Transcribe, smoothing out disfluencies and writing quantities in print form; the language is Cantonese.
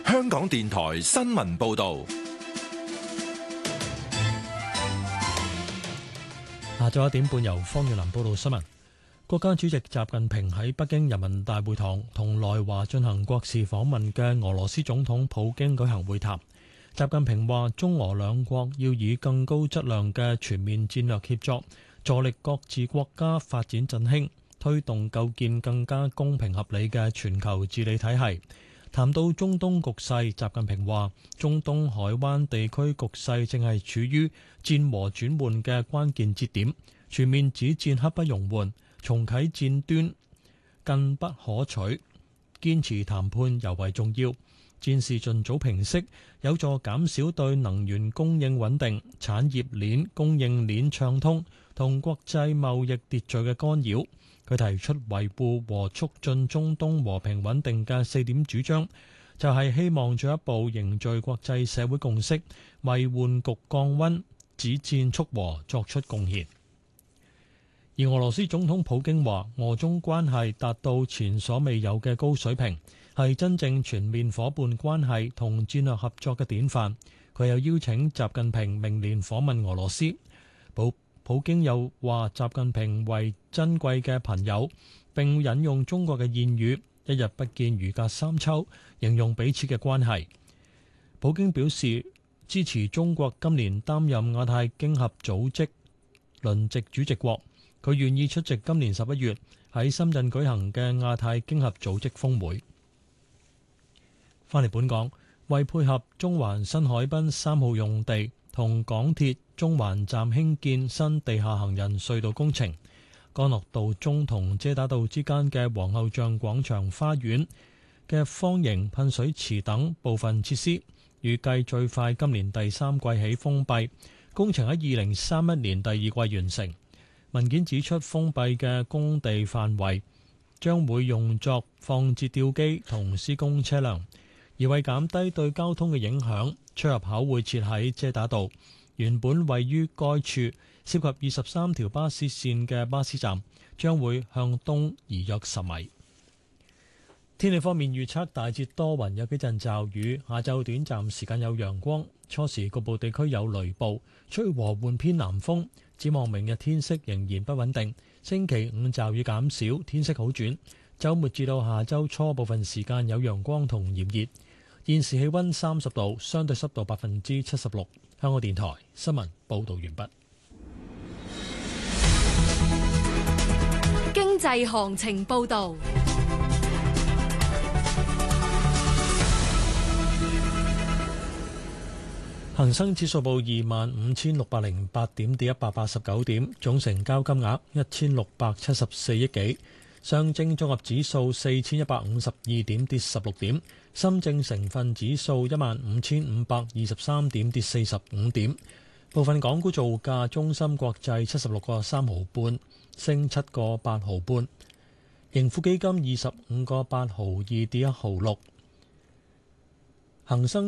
香港電台新聞報道。 下晝1點半由方月林報道新聞。國家主席習近平喺北京人民大會堂同來華進行國事訪問嘅俄羅斯總統普京舉行會談。習近平話：中俄兩國要以更高質量嘅全面戰略協作，助力各自國家發展振興，推動構建更加公平合理嘅全球治理體系。談到中東局勢，習近平話：中東海灣地區局勢正係處於戰和轉換嘅關鍵節點，全面止戰刻不容緩，重啟戰端更不可取，堅持談判尤為重要。戰事盡早平息，有助減少對能源供應穩定、產業鏈供應鏈暢通同國際貿易秩序嘅干擾。佢提出維護和促進中東和平穩定嘅4點主張，就係希望進一步凝聚國際社會共識，為緩局降溫、止戰促和作出貢獻。而俄羅斯總統普京話：俄中關係達到前所未有嘅高水平，係真正全面夥伴關係同戰略合作嘅典範。佢又邀請習近平明年訪問俄羅斯。普京又話：習近平為珍貴嘅朋友，並引用中國嘅諺語：一日不見如隔三秋，形容彼此嘅關係。普京表示支持中國今年擔任亞太經合組織輪值主席國。佢願意出席今年11月喺深圳舉行嘅亞太經合組織峰會。返嚟本港，為配合中環新海濱3號用地同港鐵中環站興建新地下行人隧道工程，干諾道中同遮打道之間嘅皇后像廣場花園嘅方形噴水池等部分設施，預計最快今年第3季起封閉，工程喺2031年第2季完成。文件指出，封閉嘅工地範圍將會用作放置吊機同施工車輛，而為減低對交通嘅影響，出入口會設喺遮打道。原本位於該處涉及23條巴士線嘅巴士站，將會向東移約10米。天氣方面預測大致多雲，有幾陣驟雨，下晝短暫時間有陽光，初時局部地區有雷暴，吹和緩偏南風。展望明日天色仍然不穩定，星期5驟雨減少，天色好轉。週末至到下週初部分時間有陽光同炎熱。現時氣溫30度，相對濕度76%。香港電台新聞報道完畢。 經濟行情報道。 恒生指數報25,608點，跌189點，總成交金額1674億幾。上證綜合指數4152點，跌16點。深證成分指數15,523點，跌45點。部分港股造價：中芯國際76個3毫半，升7個8毫半；盈富基金25個8毫2，跌1毫6；恒生